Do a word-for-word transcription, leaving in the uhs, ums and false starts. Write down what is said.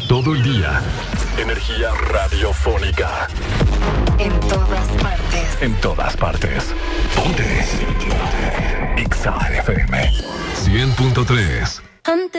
Todo el día. Energía radiofónica. En todas partes. En todas partes. Ponte. Ponte. Exa F M. cien punto tres. Antes